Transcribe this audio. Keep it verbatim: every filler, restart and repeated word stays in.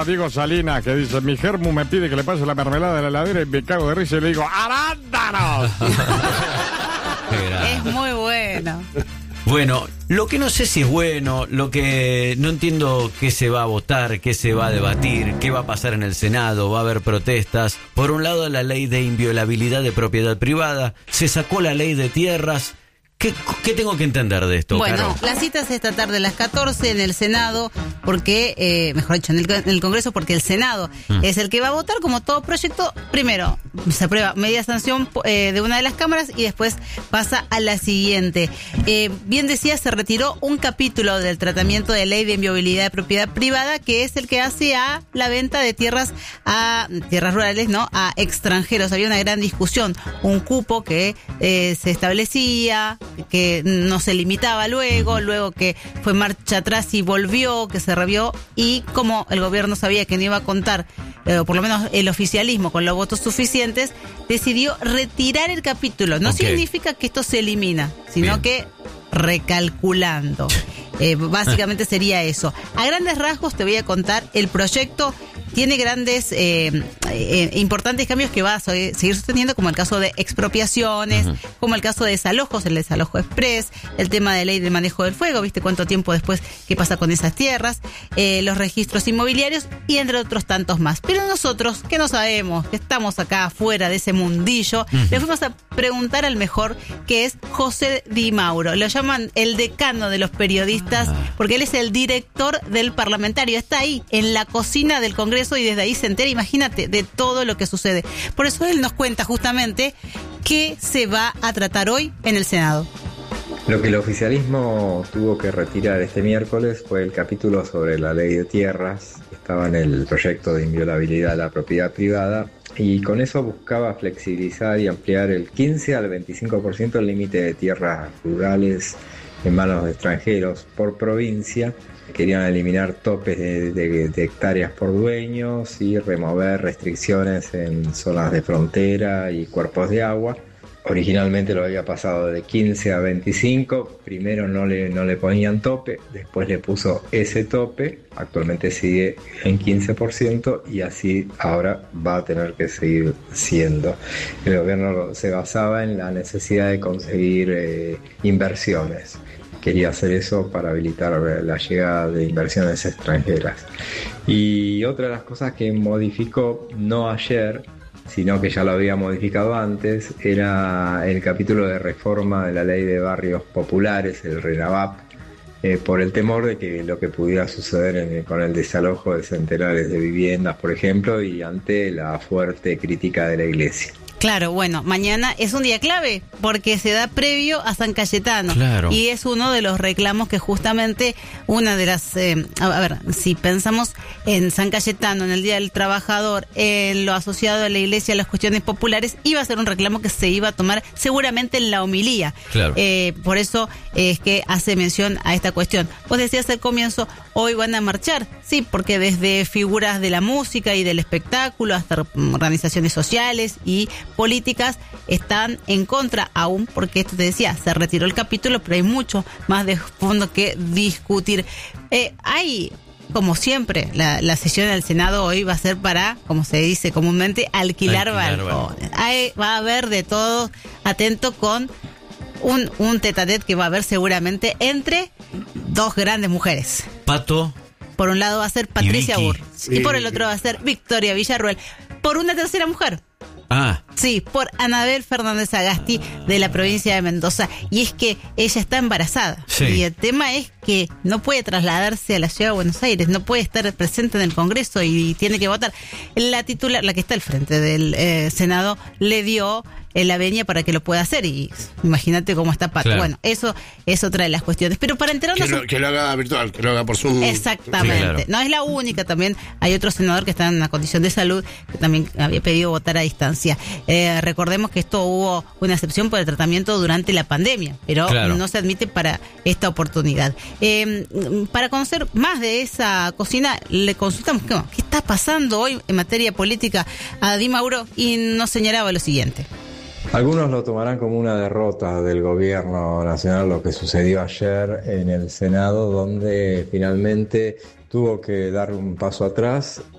Diego Salinas, que dice, mi germu me pide que le pase la mermelada de la heladera y me cago de risa y le digo, ¡arándanos! Es muy bueno. Bueno, lo que no sé si es bueno, lo que no entiendo qué se va a votar, qué se va a debatir, qué va a pasar en el Senado, va a haber protestas. Por un lado, la ley de inviolabilidad de propiedad privada, se sacó la ley de tierras. ¿Qué, qué tengo que entender de esto, Bueno, Caro? la cita es esta tarde a las catorce en el Senado, porque, eh, mejor dicho, en el, en el Congreso, porque el Senado mm. es el que va a votar, como todo proyecto. Primero, se aprueba media sanción eh, de una de las cámaras y después pasa a la siguiente. Eh, bien decía, se retiró un capítulo del tratamiento de ley de inviolabilidad de propiedad privada, que es el que hace a la venta de tierras a tierras rurales, ¿no? A extranjeros. Había una gran discusión, un cupo que eh, se establecía, que no se limitaba luego, luego que fue marcha atrás y volvió, que se revió, y como el gobierno sabía que no iba a contar, eh, o por lo menos el oficialismo, con los votos suficientes, decidió retirar el capítulo. No okay. significa que esto se elimina, sino Bien. que recalculando. Eh, básicamente sería eso. A grandes rasgos te voy a contar el proyecto. Tiene grandes, eh, eh, importantes cambios que va a seguir sosteniendo, como el caso de expropiaciones, uh-huh. como el caso de desalojos, el desalojo express, el tema de ley de manejo del fuego, viste cuánto tiempo después, qué pasa con esas tierras, eh, los registros inmobiliarios y entre otros tantos más. Pero nosotros, que no sabemos, que estamos acá afuera de ese mundillo, uh-huh. le fuimos a preguntar al mejor, que es José Di Mauro. Lo llaman el decano de los periodistas, uh-huh. porque él es el director del parlamentario. Está ahí, en la cocina del Congreso, y desde ahí se entera, imagínate, de todo lo que sucede. Por eso él nos cuenta justamente qué se va a tratar hoy en el Senado. Lo que el oficialismo tuvo que retirar este miércoles fue el capítulo sobre la ley de tierras, que estaba en el proyecto de inviolabilidad de la propiedad privada, y con eso buscaba flexibilizar y ampliar el quince al veinticinco por ciento el límite de tierras rurales en manos de extranjeros por provincia. Querían eliminar topes de, de, de hectáreas por dueños y remover restricciones en zonas de frontera y cuerpos de agua. Originalmente lo había pasado de quince a veinticinco, primero no le, no le ponían tope, después le puso ese tope, actualmente sigue en quince por ciento y así ahora va a tener que seguir siendo. El gobierno se basaba en la necesidad de conseguir eh, inversiones. Quería hacer eso para habilitar la llegada de inversiones extranjeras. Y otra de las cosas que modificó, no ayer, sino que ya lo había modificado antes, era el capítulo de reforma de la ley de barrios populares, el RENAVAP, eh, por el temor de que lo que pudiera suceder en, con el desalojo de centenares de viviendas, por ejemplo, y ante la fuerte crítica de la Iglesia. Claro, bueno, mañana es un día clave porque se da previo a San Cayetano. Claro. Y es uno de los reclamos que justamente una de las... Eh, a ver, si pensamos en San Cayetano, en el Día del Trabajador, en lo asociado a la Iglesia, a las cuestiones populares, iba a ser un reclamo que se iba a tomar seguramente en la homilía. Claro. Eh, por eso es que hace mención a esta cuestión. Vos decías al comienzo, hoy van a marchar. Sí, porque desde figuras de la música y del espectáculo hasta organizaciones sociales y políticas están en contra aún, porque esto te decía, se retiró el capítulo, pero hay mucho más de fondo que discutir. Eh, hay, como siempre, la, la sesión del Senado hoy va a ser para, como se dice comúnmente, alquilar, alquilar balcones. Hay, va a haber de todo, atento con un, un tete-a-tete que va a haber seguramente entre dos grandes mujeres. Pato. Por un lado va a ser Patricia Burr y, y por el otro va a ser Victoria Villarruel. Por una tercera mujer. Ah. Sí, por Anabel Fernández Agasti de la provincia de Mendoza. Y es que ella está embarazada. Sí. Y el tema es que no puede trasladarse a la ciudad de Buenos Aires, no puede estar presente en el Congreso y tiene que votar. La titular, la que está al frente del eh, Senado, le dio eh, la venia para que lo pueda hacer. Y imagínate cómo está Pato. Claro. Bueno, eso es otra de las cuestiones. Pero para enterarnos... Que lo, que lo haga virtual, que lo haga por Zoom. Exactamente. Sí, claro. No es la única, también hay otro senador que está en una condición de salud que también había pedido votar a distancia. Eh, recordemos que esto hubo una excepción por el tratamiento durante la pandemia, pero claro, no se admite para esta oportunidad. Eh, para conocer más de esa cocina, le consultamos qué, qué está pasando hoy en materia política a Di Mauro y nos señalaba lo siguiente. Algunos lo tomarán como una derrota del gobierno nacional, lo que sucedió ayer en el Senado, donde finalmente tuvo que dar un paso atrás